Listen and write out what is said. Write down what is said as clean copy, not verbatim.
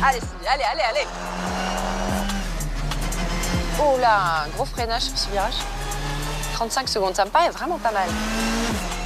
Allez, Sylvie, allez, allez, allez. Oh là, gros freinage sur ce virage. 35 secondes, ça me paraît vraiment pas mal.